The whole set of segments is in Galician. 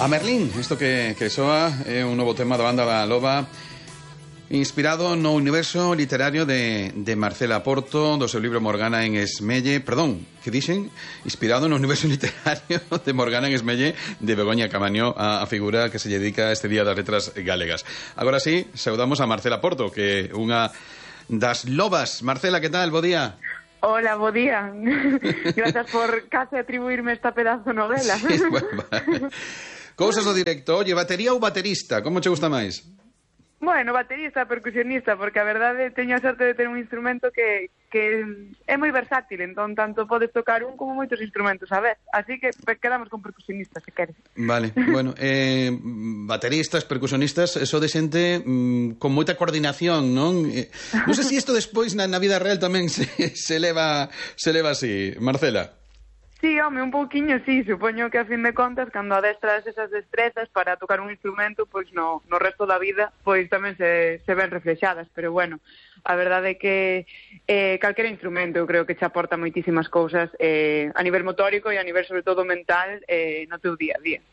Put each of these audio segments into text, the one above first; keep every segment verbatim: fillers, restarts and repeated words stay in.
A Merlín, isto que, que soa é un novo tema da banda da Loba, inspirado no universo literario de, de Marcela Porto, do seu libro Morgana en Esmelle, perdón, que dixen? Inspirado no universo literario de Morgana en Esmelle de Begoña Camaño, a, a figura que se dedica este Día das Letras Galegas. Agora sí, saudamos a Marcela Porto, que é unha das lobas. Marcela, que tal? Bo día. Hola, bo día. Gracias por case atribuirme esta pedazo novela. Sí, bueno, vale. Cousas do directo. Oye, batería ou baterista? Como che gusta máis? Bueno, baterista, percusionista, porque a verdade teño a sorte de ter un instrumento que, que é moi versátil, entón tanto podes tocar un como moitos instrumentos a vez, así que quedamos con percusionistas, se queres. Vale, bueno, eh, bateristas, percusionistas, eso de xente mm, con moita coordinación, non? Eh, non sei se isto despois na, na vida real tamén se, se leva se leva así, Marcela. Sí, home, un pouquiño, sí, supoño que a fin de contas, cando adestras esas destrezas para tocar un instrumento, pois no, no resto da vida, pois tamén se, se ven reflexadas, pero bueno, a verdade é que eh, calquera instrumento eu creo que che aporta moitísimas cousas eh, a nivel motórico e a nivel sobre todo mental eh, no teu día a día.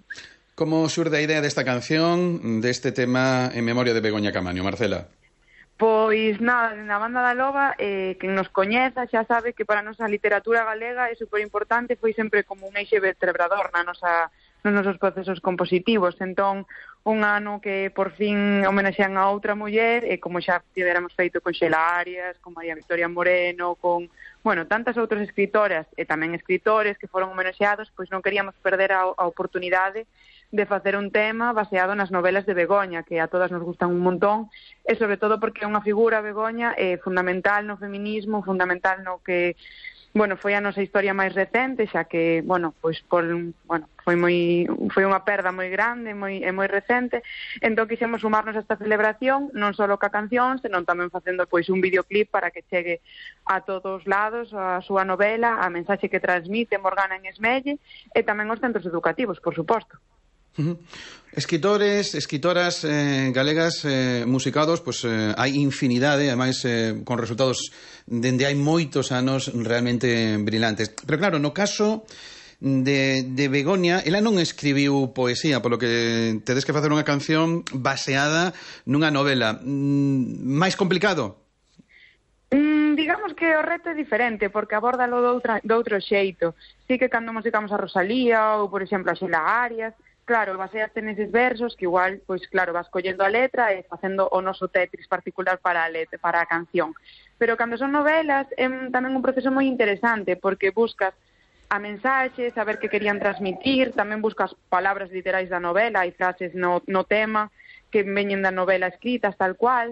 Como xurde a idea desta canción, deste tema en memoria de Begoña Camaño, Marcela? Pois nada, na banda da Loba, eh, quen nos coñeza xa sabe que para nós a literatura galega é superimportante, foi sempre como un eixe vertebrador na nosa, nos nosos procesos compositivos. Entón, un ano que por fin homenaxean a outra muller, e como xa tiveramos feito con Xela Arias, con María Victoria Moreno, con, bueno, tantas outras escritoras e tamén escritores que foron homenaxeados, pois non queríamos perder a, a oportunidade de facer un tema baseado nas novelas de Begoña, que a todas nos gustan un montón, e sobre todo porque é unha figura, Begoña, eh, fundamental no feminismo, fundamental no que, bueno, foi a nosa historia máis recente, xa que, bueno, pois por, bueno, foi moi foi unha perda moi grande, moi e moi recente. Entón quixemos sumarnos a esta celebración, non só ca canción, senón tamén facendo pois un videoclip para que chegue a todos lados a súa novela, a mensaxe que transmite Morgana en Esmelle e tamén os centros educativos, por suposto. Uh-huh. Escritores, escritoras eh, galegas eh, musicados, pues eh, hai infinidade, ademais eh, con resultados dende hai moitos anos realmente brillantes. Pero claro, no caso de, de Begoña, ela non escribiu poesía, polo que tedes que facer unha canción baseada nunha novela. Mm, máis complicado? Mm, digamos que o reto é diferente, porque abórdalo de, outra, de outro xeito. Sí que cando musicamos a Rosalía ou, por exemplo, a Xela Arias, claro, baseaste neses versos que igual, pois claro, vas collendo a letra e facendo o noso Tetris particular para a letra, para a canción. Pero cando son novelas é tamén un proceso moi interesante porque buscas a mensaxe, saber que querían transmitir, tamén buscas palabras literais da novela, hai frases no, no tema que veñen da novela escritas tal cual,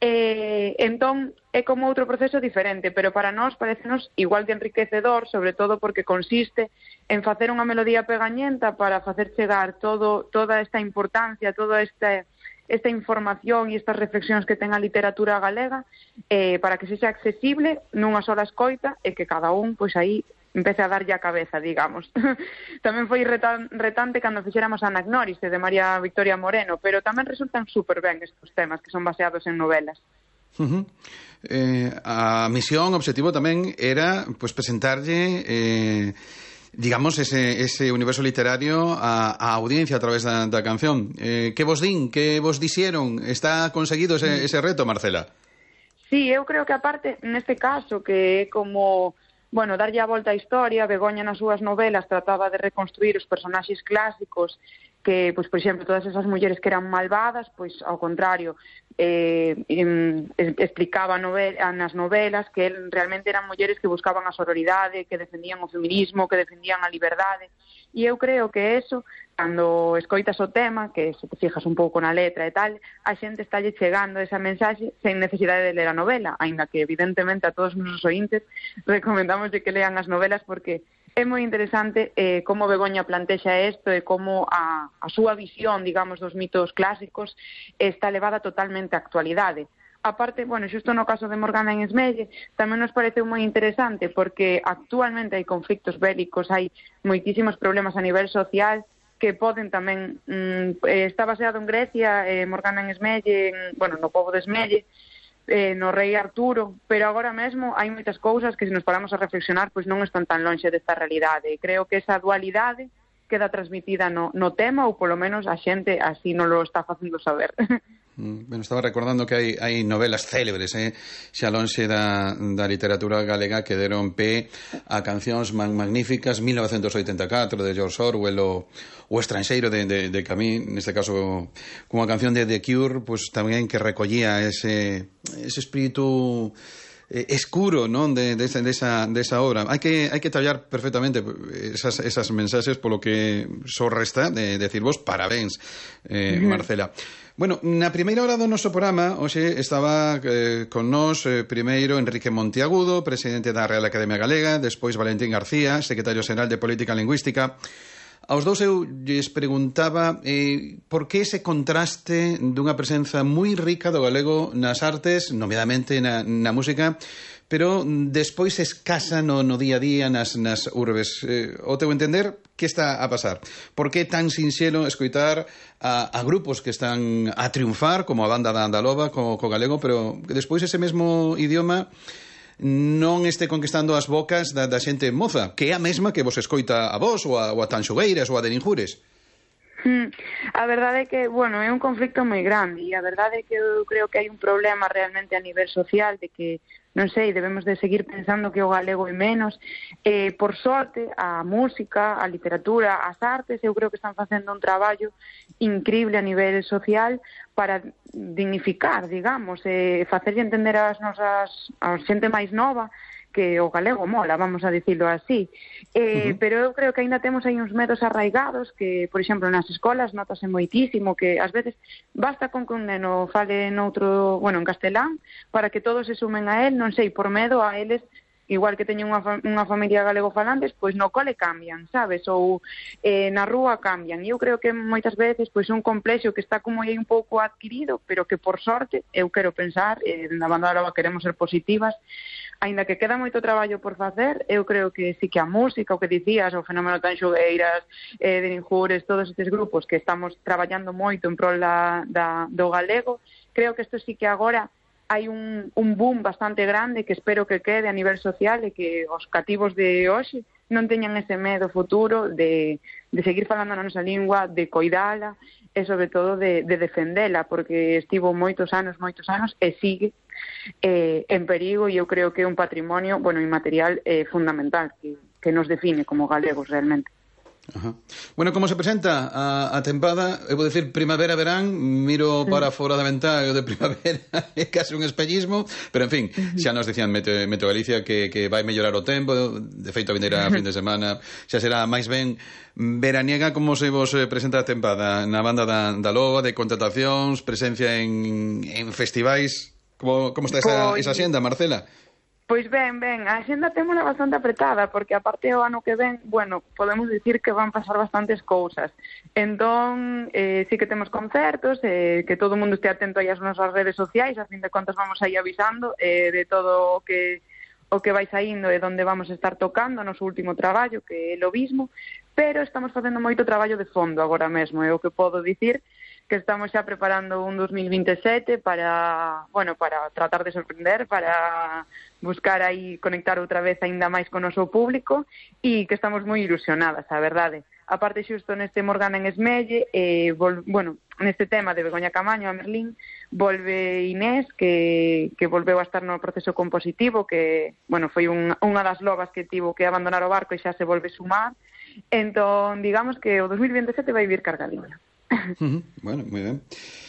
e entón é como outro proceso diferente, pero para nós parecenos igual de enriquecedor, sobre todo porque consiste en facer unha melodía pegañenta para facer chegar todo, toda esta importancia, toda esta, esta información e estas reflexións que ten a literatura galega, eh, para que sexa accesible nunha sola escoita e que cada un, pois aí, empece a darlle a cabeza, digamos. Tamén foi retan, retante cando fixéramos a Anagnoris de María Victoria Moreno, pero tamén resultan super ben estes temas que son baseados en novelas. Uh-huh. eh, a misión, o obxectivo tamén era pues, presentarlle eh, digamos ese, ese universo literario a, a audiencia a través da, da canción. Eh, que vos din? Que vos dixeron? Está conseguido ese, ese reto, Marcela? Sí, eu creo que aparte, neste caso, que é como... Bueno, darlle a volta á historia, Begoña nas súas novelas trataba de reconstruir os personaxes clásicos que, pois, por exemplo, todas esas mulleres que eran malvadas, pois, ao contrario, eh, em, explicaba novela, nas novelas que realmente eran mulleres que buscaban a sororidade, que defendían o feminismo, que defendían a liberdade. E eu creo que eso, cando escoitas o tema, que se te fijas un pouco na letra e tal, a xente estalle chegando esa mensaxe sen necesidade de ler a novela, aínda que evidentemente a todos os nosos ointes recomendamos que lean as novelas porque é moi interesante eh, como Begoña plantexa isto e como a, a súa visión, digamos, dos mitos clásicos está levada totalmente á actualidade. Aparte, bueno, xusto no caso de Morgana en Esmelle, tamén nos pareceu moi interesante porque actualmente hai conflictos bélicos, hai moitísimos problemas a nivel social que poden tamén, mm, está baseado en Grecia, eh, Morgana en Esmelle, en, bueno, no pobo de Esmelle, eh, no rei Arturo, pero agora mesmo hai moitas cousas que se nos paramos a reflexionar pois non están tan lonxe desta realidade. E creo que esa dualidade queda transmitida no, no tema, ou polo menos a xente así non lo está facendo saber. Bueno, estaba recordando que hai, hai novelas célebres, eh? xa lonxe da, da literatura galega, que deron pé a cancións man, magníficas. Mil novecentos oitenta e catro de George Orwell, o, o Estranxeiro de, de, de Camus, neste caso cunha canción de The Cure, pues tamén que recollía ese, ese espírito eh, escuro, non, de, de, de, esa, de esa obra. Hai que, hai que tallar perfectamente esas, esas mensaxes, polo que só resta de, de decir vos parabéns, eh, Marcela. Bueno, na primeira hora do noso programa hoxe estaba eh, con nós eh, primeiro Enrique Monteagudo, presidente da Real Academia Galega, despois Valentín García, secretario xeral de Política Lingüística. Aos dous eu lles preguntaba eh, por que ese contraste dunha presenza moi rica do galego nas artes, nomeadamente na, na música, pero despois escasa no, no día a día nas, nas urbes. Eh, o teu entender, que está a pasar? Por que tan sinxelo escoitar a, a grupos que están a triunfar, como a banda da Andaloba, co, co galego, pero que despois ese mesmo idioma non este conquistando as bocas da, da xente moza, que é a mesma que vos escoita a vos, ou a, ou a Tanxogueiras, ou a de Ninjures? Hmm. A verdade é que, bueno, é un conflicto moi grande, e a verdade é que eu creo que hai un problema realmente a nivel social de que, non sei, debemos de seguir pensando que o galego é menos. Eh, por sorte, a música, a literatura, as artes, eu creo que están facendo un traballo increíble a nivel social para dignificar, digamos, e facerlle entender ás nosas, a xente máis nova que o galego mola, vamos a dicilo así. Eh, uh -huh. Pero eu creo que aínda temos aí uns medos arraigados que, por exemplo, nas escolas notase moitísimo que ás veces basta con que un neno fale noutro, bueno, en castelán, para que todos se sumen a él, non sei, por medo a eles, igual que teñen unha, unha familia galego-falantes, pois no cole cambian, sabes? Ou eh, na rúa cambian. E eu creo que moitas veces pois un complexo que está como aí un pouco adquirido, pero que por sorte, eu quero pensar, eh, na banda da Loba queremos ser positivas, aínda que queda moito traballo por facer, eu creo que sí que a música, o que dicías, o fenómeno Tanxogueiras, eh, de Ninjures, todos estes grupos que estamos traballando moito en prol da, da, do galego, creo que isto sí que agora hai un, un boom bastante grande que espero que quede a nivel social e que os cativos de hoxe non teñan ese medo futuro de, de seguir falando na nosa lingua, de coidala e, sobre todo, de, de defendela, porque estivo moitos anos, moitos anos, e sigue eh, en perigo, e eu creo que é un patrimonio, bueno, inmaterial eh, fundamental, que, que nos define como galegos realmente. Ajá. Bueno, como se presenta a, a tempada, eu vou dicir primavera-verán, miro para fora da ventá de primavera, é case un espellismo, pero en fin, xa nos dicían Meteo, Meteo Galicia que, que vai mellorar o tempo, de feito a vindeira fin de semana xa será máis ben veraniega. Como se vos presenta a tempada na banda da, da Loba, de contratacións, presencia en, en festivais? Como, como está esa, esa xenda, Marcela? Pois ben, ben, a xenda témola bastante apretada, porque aparte o ano que ven, bueno, podemos dicir que van pasar bastantes cousas. Entón, eh, sí que temos concertos, eh, que todo o mundo este atento aí ás nosas redes sociais, a fin de contas vamos aí avisando eh, de todo o que o que vai saindo e onde vamos a estar tocando, o noso último traballo, que é o Lobismo, pero estamos facendo moito traballo de fondo agora mesmo, é o que podo dicir, que estamos xa preparando un dos mil vinte e sete para, bueno, para tratar de sorprender, para buscar aí conectar outra vez aínda máis con o noso público, e que estamos moi ilusionadas, a verdade. A parte, xusto neste Morgana en Esmelle, eh, vol, bueno, neste tema de Begoña Camaño a Merlín, volve Inés, que, que volveu a estar no proceso compositivo, que, bueno, foi un, unha das lobas que tivo que abandonar o barco e xa se volve sumar. Entón, digamos que o dos mil vinte e sete vai vir cargadiña. Uh -huh. Bueno, moi ben.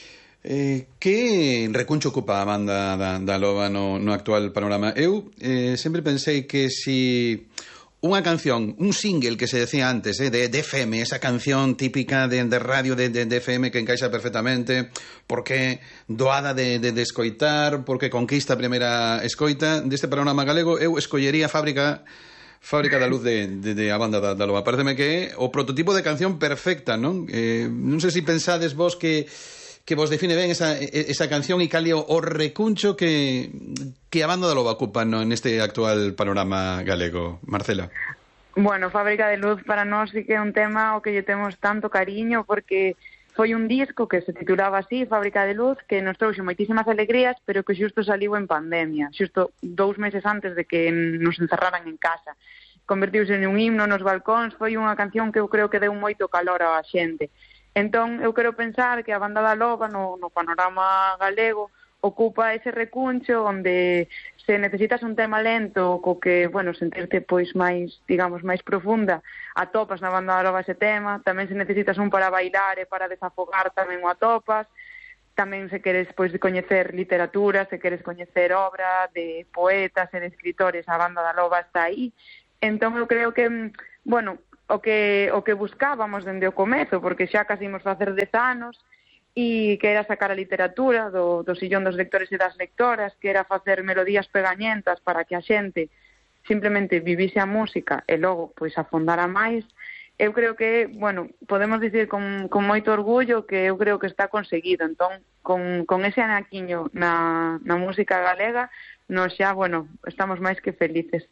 Eh, que recuncho ocupa a banda da, da Loba no, no actual panorama? Eu eh, sempre pensei que si unha canción, un single que se decía antes, eh, de, de F M, esa canción típica de, de radio de, de, de F M que encaixa perfectamente, porque doada de, de, de escoitar, porque conquista a primeira escoita deste panorama galego, eu escollería Fábrica Fábrica da Luz de, de, de a banda da, da Loba. Pareceme que é o prototipo de canción perfecta, non? Eh, non sei se pensades vos que que vos define ben esa, esa canción e cal é o recuncho que, que a banda da Loba ocupa no, neste actual panorama galego. Marcela. Bueno, Fábrica de Luz para nós sí que é un tema o que lle temos tanto cariño, porque foi un disco que se titulaba así, Fábrica de Luz, que nos trouxe moitísimas alegrías, pero que xusto saliu en pandemia, xusto dous meses antes de que nos encerraran en casa. convertiuse en un himno nos balcóns, foi unha canción que eu creo que deu moito calor á xente. Entón, eu quero pensar que a Banda da Loba no, no panorama galego ocupa ese recuncho onde se necesitas un tema lento co que, bueno, sentirte pois máis, digamos, máis profunda, atopas na Banda da Loba ese tema. Tamén se necesitas un para bailar e para desafogar tamén o atopas. Tamén se queres pois coñecer literatura, se queres coñecer obra de poetas e de escritores, a Banda da Loba está aí. Entón eu creo que, bueno, o que o que buscábamos dende o comezo, porque xa casi imos facer dez anos, e que era sacar a literatura do, do sillón dos lectores e das lectoras, que era facer melodías pegañentas para que a xente simplemente vivise a música e logo pois afondara máis. Eu creo que, bueno, podemos dicir con, con moito orgullo que eu creo que está conseguido. Entón, con, con ese anaquiño na, na música galega, nos xa, bueno, estamos máis que felices.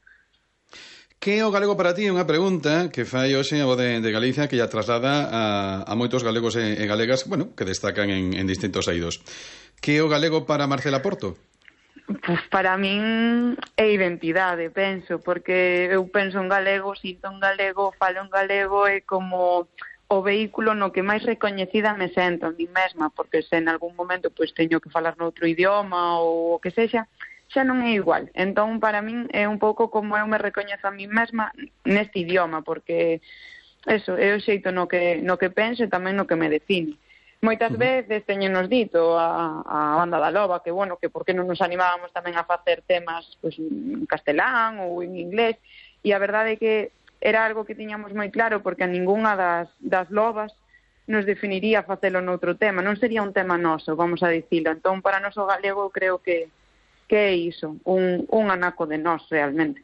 Que é o galego para ti? Unha pregunta que fai hoxe a Voz de, de Galicia, que ya traslada a, a moitos galegos e, e galegas, bueno, que destacan en, en distintos eidos. Que é o galego para Marcela Porto? Pues para min é identidade, penso, porque eu penso en galego, sinto en galego, falo en galego, é como o vehículo no que máis recoñecida me sento a mí mesma, porque se en algún momento pois teño que falar noutro idioma ou o que sexa, xa non é igual. Entón, para min, é un pouco como eu me recoñezo a mí mesma neste idioma, porque eso, é o xeito no que, no que penso e tamén no que me define. Moitas uh-huh. veces teñenos dito a, a Banda da Loba que, bueno, que por que non nos animábamos tamén a facer temas pues, en castelán ou en inglés, e a verdade é que era algo que tiñamos moi claro, porque a ningunha das, das lobas nos definiría facelo noutro tema, non sería un tema noso, vamos a dicilo. Entón, para noso galego, creo que que é iso, un, un anaco de nós realmente.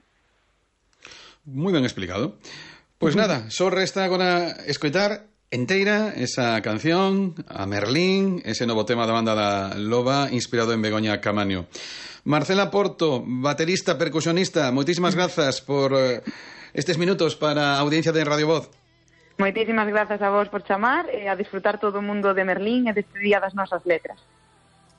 Moi ben explicado. Pois uh-huh. nada, só resta agora escoitar enteira esa canción, a Merlín, ese novo tema da Banda da Loba, inspirado en Begoña Caamaño. Marcela Porto, baterista, percusionista, moitísimas grazas por uh, estes minutos para a audiencia de Radio Voz. Moitísimas grazas a vos por chamar e a disfrutar todo o mundo de Merlín e deste día das nosas letras.